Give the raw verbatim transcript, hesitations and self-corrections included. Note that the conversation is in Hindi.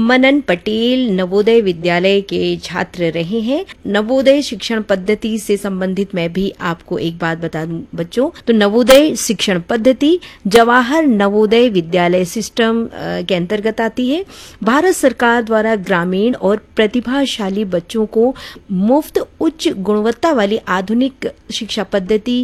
मनन पटेल नवोदय विद्यालय के छात्र रहे हैं। नवोदय शिक्षण पद्धति से संबंधित मैं भी आपको एक बात बता दूं बच्चों, तो नवोदय शिक्षण पद्धति जवाहर नवोदय विद्यालय सिस्टम के अंतर्गत आती है। भारत सरकार द्वारा ग्रामीण और प्रतिभाशाली बच्चों को मुफ्त उच्च गुणवत्ता वाली आधुनिक शिक्षा पद्धति